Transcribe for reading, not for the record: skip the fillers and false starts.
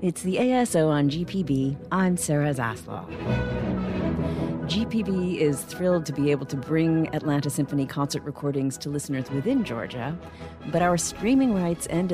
It's the ASO on GPB. I'm Sarah Zaslow. GPB is thrilled to be able to bring Atlanta Symphony concert recordings to listeners within Georgia, but our streaming rights end